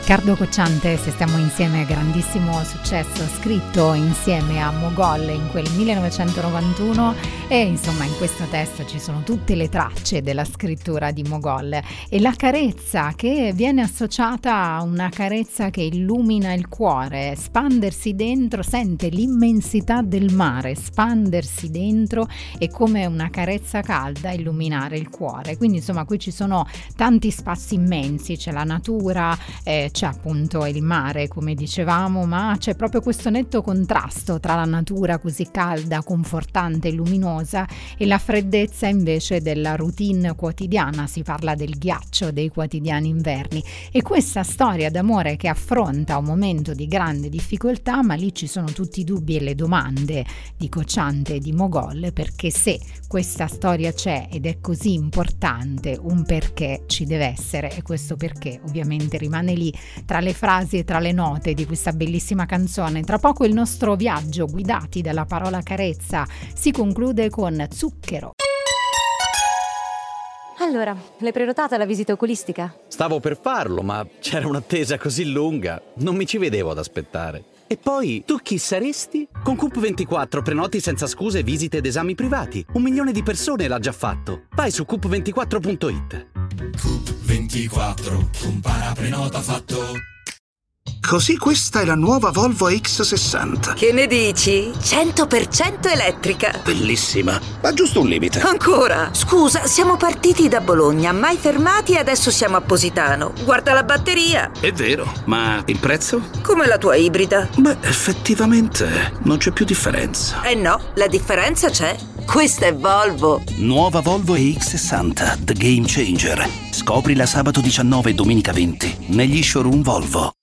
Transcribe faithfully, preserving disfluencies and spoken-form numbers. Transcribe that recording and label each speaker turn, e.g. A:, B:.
A: Riccardo Cocciante, se stiamo insieme, grandissimo successo, scritto insieme a Mogol in quel millenovecentonovantuno, e insomma in questo testo ci sono tutte le tracce della scrittura di Mogol, e la carezza che viene associata a una carezza che illumina il cuore, spandersi dentro, sente l'immensità del mare, spandersi dentro e come una carezza calda illuminare il cuore. Quindi insomma qui ci sono tanti spazi immensi, c'è la natura, eh, c'è appunto il mare come dicevamo, ma c'è proprio questo netto contrasto tra la natura così calda, confortante, luminosa e la freddezza invece della routine quotidiana. Si parla del ghiaccio dei quotidiani inverni, e questa storia d'amore che affronta un momento di grande difficoltà, ma lì ci sono tutti i dubbi e le domande di Cocciante e di Mogol, perché se questa storia c'è ed è così importante, un perché ci deve essere, e questo perché ovviamente rimane lì tra le frasi e tra le note di questa bellissima canzone. Tra poco il nostro viaggio guidati dalla parola carezza si conclude con Zucchero.
B: Allora, l'hai prenotata la visita oculistica?
C: Stavo per farlo, ma c'era un'attesa così lunga, non mi ci vedevo ad aspettare. E poi, tu chi saresti? Con Coop ventiquattro prenoti senza scuse visite ed esami privati. Un milione di persone l'ha già fatto. Vai su coop ventiquattro punto it.
D: Coop ventiquattro, compara, prenota, fatto.
E: Così questa è la nuova Volvo X sessanta.
F: Che ne dici? cento per cento elettrica.
E: Bellissima, ma giusto un limite.
F: Ancora? Scusa, siamo partiti da Bologna, mai fermati e adesso siamo a Positano. Guarda la batteria.
E: È vero, ma il prezzo?
F: Come la tua ibrida.
E: Beh, effettivamente non c'è più differenza.
F: Eh no, la differenza c'è. Questa è Volvo.
E: Nuova Volvo E X sessanta, The Game Changer. Scoprila sabato diciannove e domenica venti negli showroom Volvo.